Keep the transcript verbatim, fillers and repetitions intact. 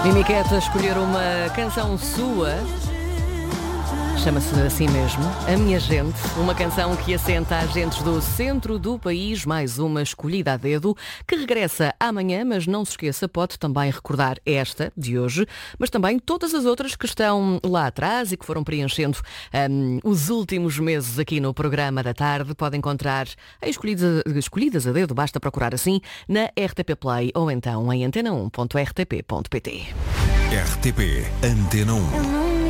Mimiqueta escolher uma canção sua, chama-se assim mesmo, A Minha Gente, uma canção que assenta as gentes do centro do país, mais uma escolhida a dedo, que regressa amanhã, mas não se esqueça, pode também recordar esta de hoje, mas também todas as outras que estão lá atrás e que foram preenchendo um, os últimos meses aqui no programa da tarde. Pode encontrar escolhidas, escolhidas a dedo, basta procurar assim na R T P Play ou então em antena um ponto r t p ponto p t. R T P Antena um.